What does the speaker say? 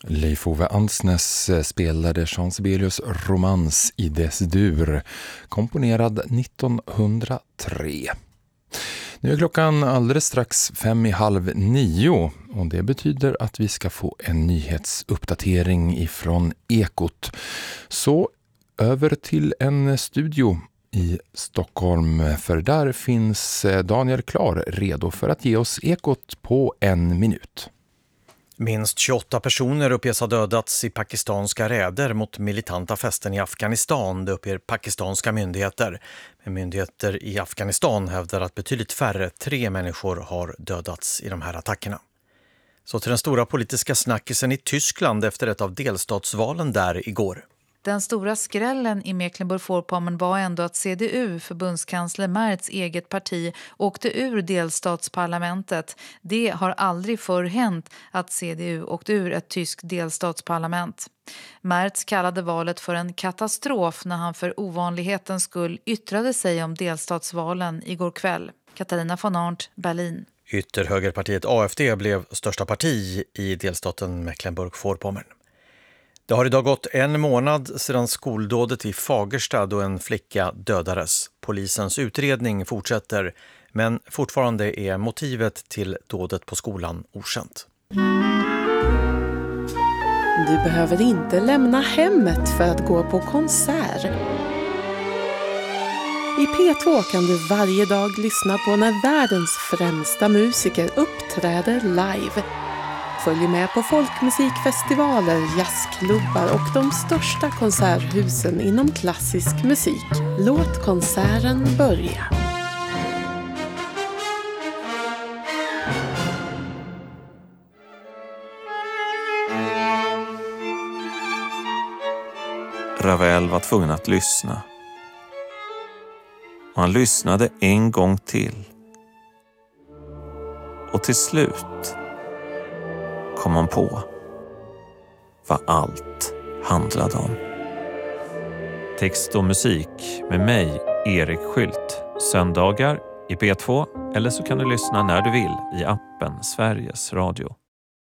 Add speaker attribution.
Speaker 1: Leif Ove Ansnes spelade Jean Sibelius romans i dess dur, komponerad 1903. Nu är klockan alldeles strax 8:55 och det betyder att vi ska få en nyhetsuppdatering ifrån Ekot. Så över till en studio i Stockholm, för där finns Daniel Klar redo för att ge oss Ekot på en minut.
Speaker 2: Minst 28 personer uppges ha dödats i pakistanska räder mot militanta fästen i Afghanistan, det uppger pakistanska myndigheter. Men myndigheter i Afghanistan hävdar att betydligt färre, 3 människor har dödats i de här attackerna. Så till den stora politiska snackisen i Tyskland efter ett av delstatsvalen där igår.
Speaker 3: Den stora skrällen i Mecklenburg-Vorpommern var ändå att CDU, förbundskansler Merz eget parti, åkte ur delstatsparlamentet. Det har aldrig förr hänt att CDU åkte ur ett tyskt delstatsparlament. Merz kallade valet för en katastrof när han för ovanlighetens skull yttrade sig om delstatsvalen igår kväll. Katarina von Arndt, Berlin.
Speaker 2: Ytterhögerpartiet AfD blev största parti i delstaten Mecklenburg-Vorpommern. Det har idag gått 1 månad sedan skoldådet i Fagersta då en flicka dödades. Polisens utredning fortsätter, men fortfarande är motivet till dådet på skolan okänt.
Speaker 4: Du behöver inte lämna hemmet för att gå på konsert. I P2 kan du varje dag lyssna på när världens främsta musiker uppträder live. Följ med på folkmusikfestivaler, jazzklubbar och de största konserthusen inom klassisk musik. Låt konserten börja.
Speaker 5: Ravel var tvungen att lyssna. Och han lyssnade en gång till. Och till slut kom han på vad allt handlade om. Text och musik med mig, Erik Skylt. Söndagar i P2, eller så kan du lyssna när du vill i appen Sveriges Radio.